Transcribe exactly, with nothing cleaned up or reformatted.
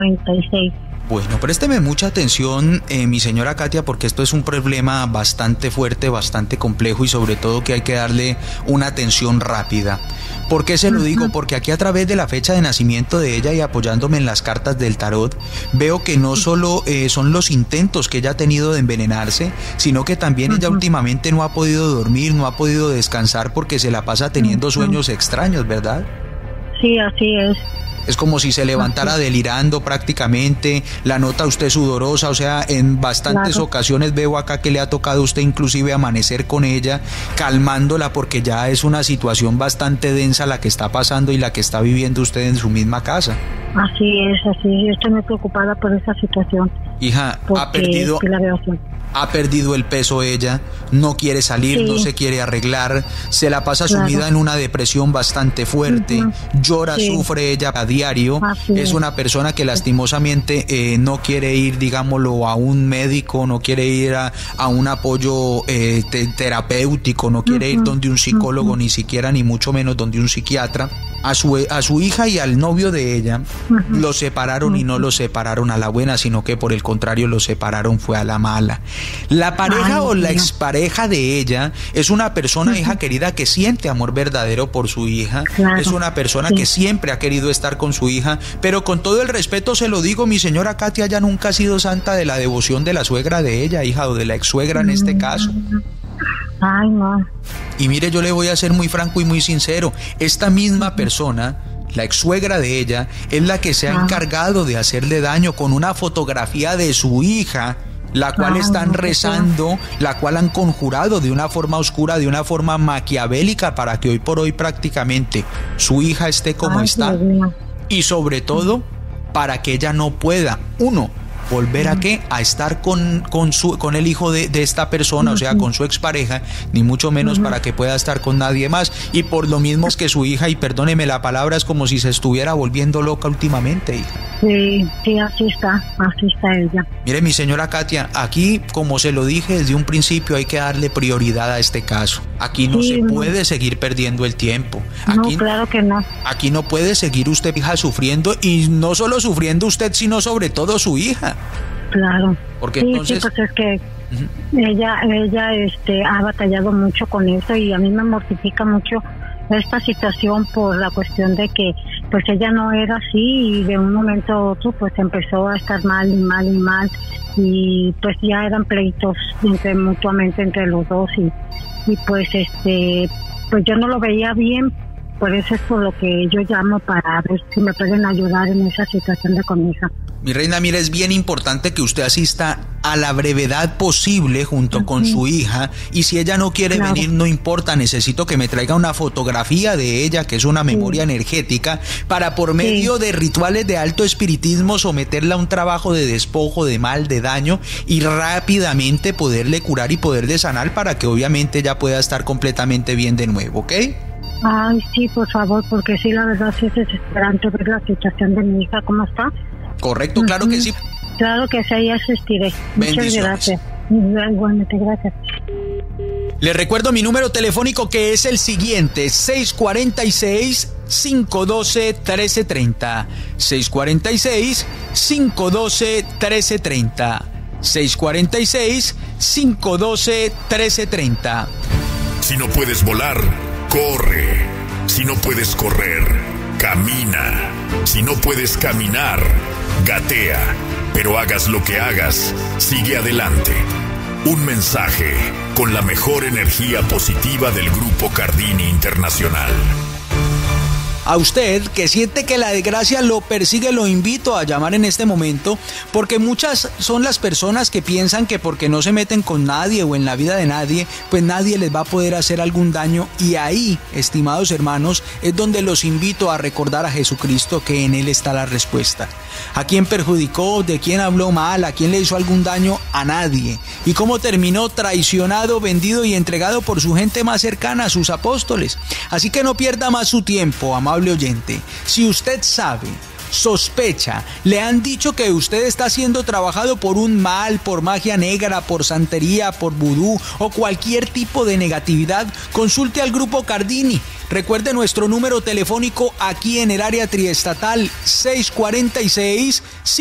treinta y seis. Bueno, présteme mucha atención, eh, mi señora Katia, porque esto es un problema bastante fuerte, bastante complejo y sobre todo que hay que darle una atención rápida. ¿Por qué se lo digo? Porque aquí a través de la fecha de nacimiento de ella y apoyándome en las cartas del tarot, veo que no solo eh, son los intentos que ella ha tenido de envenenarse, sino que también ella últimamente no ha podido dormir, no ha podido descansar porque se la pasa teniendo sueños extraños, ¿verdad? Sí, así es. Es como si se levantara delirando prácticamente, la nota usted sudorosa, o sea, en bastantes claro. ocasiones veo acá que le ha tocado a usted inclusive amanecer con ella, calmándola porque ya es una situación bastante densa la que está pasando y la que está viviendo usted en su misma casa. Así es, así es, estoy muy preocupada por esa situación. Hija, ha perdido... Ha perdido el peso ella, no quiere salir, sí. no se quiere arreglar, se la pasa claro. sumida en una depresión bastante fuerte, uh-huh. llora, sí. sufre ella a diario, Así es una persona que lastimosamente eh, no quiere ir, digámoslo, a un médico, no quiere ir a, a un apoyo eh, te, terapéutico, no quiere uh-huh. ir donde un psicólogo, uh-huh. ni siquiera, ni mucho menos donde un psiquiatra. A su, a su hija y al novio de ella uh-huh. los separaron uh-huh. y no los separaron a la buena, sino que por el contrario los separaron fue a la mala. La pareja Ay, o la expareja de ella es una persona, uh-huh. hija querida, que siente amor verdadero por su hija, claro. es una persona sí. que siempre ha querido estar con su hija, pero con todo el respeto se lo digo, mi señora Katia ya nunca ha sido santa de la devoción de la suegra de ella, hija, o de la ex suegra en este caso. Ay, no. Y mire, yo le voy a ser muy franco y muy sincero, esta misma persona, la ex suegra de ella, es la que se ha encargado de hacerle daño con una fotografía de su hija, la cual están rezando, la cual han conjurado de una forma oscura, de una forma maquiavélica, para que hoy por hoy prácticamente su hija esté como Ay, está, y sobre todo para que ella no pueda, uno, volver a qué, a estar con, con, su, con el hijo de, de esta persona, o sea, con su expareja, ni mucho menos uh-huh. para que pueda estar con nadie más, y por lo mismo es que su hija, y perdóneme la palabra, es como si se estuviera volviendo loca últimamente, hija. Sí, sí, así está, así está ella. Mire, mi señora Katia, aquí, como se lo dije desde un principio, hay que darle prioridad a este caso. Aquí no sí, se no. puede seguir perdiendo el tiempo. Aquí, no, claro que no. Aquí no puede seguir usted, hija, sufriendo, y no solo sufriendo usted, sino sobre todo su hija. Claro. Porque sí, entonces... sí, pues es que uh-huh. ella, ella este, ha batallado mucho con eso, y a mí me mortifica mucho esta situación por la cuestión de que pues ella no era así, y de un momento a otro pues empezó a estar mal y mal y mal, y pues ya eran pleitos entre, mutuamente entre los dos, y, y pues este pues yo no lo veía bien. Por eso es por lo que yo llamo, para ver si me pueden ayudar en esa situación de con mi hija. Mi reina, mira, es bien importante que usted asista a la brevedad posible junto uh-huh. con su hija, y si ella no quiere claro. venir, no importa, necesito que me traiga una fotografía de ella, que es una memoria sí. energética, para por medio sí. de rituales de alto espiritismo someterla a un trabajo de despojo, de mal, de daño, y rápidamente poderle curar y poderle sanar, para que obviamente ella pueda estar completamente bien de nuevo, ¿ok? Ay, sí, por favor, porque sí, la verdad sí es desesperante ver la situación de mi hija, ¿cómo está? Correcto, claro uh-huh. que sí. Claro que sí, ahí asistiré. Muchas gracias. Igualmente, gracias. Le recuerdo mi número telefónico, que es el siguiente: seis cuatro seis, cinco uno dos, uno tres tres cero. seis cuatro seis, cinco uno dos, uno tres tres cero. seis cuatro seis, cinco uno dos, uno tres tres cero. Si no puedes volar, corre. Si no puedes correr, camina. Si no puedes caminar, gatea. Pero hagas lo que hagas, sigue adelante. Un mensaje con la mejor energía positiva del Grupo Cardini Internacional. A usted que siente que la desgracia lo persigue, lo invito a llamar en este momento, porque muchas son las personas que piensan que porque no se meten con nadie o en la vida de nadie, pues nadie les va a poder hacer algún daño. Y ahí, estimados hermanos, es donde los invito a recordar a Jesucristo, que en Él está la respuesta. ¿A quién perjudicó? ¿De quién habló mal? ¿A quién le hizo algún daño? A nadie. ¿Y cómo terminó? Traicionado, vendido y entregado por su gente más cercana, sus apóstoles. Así que no pierda más su tiempo, amable oyente. Si usted sabe sospecha, le han dicho que usted está siendo trabajado por un mal, por magia negra, por santería, por vudú o cualquier tipo de negatividad, consulte al Grupo Cardini. Recuerde nuestro número telefónico aquí en el área triestatal seis cuarenta y seis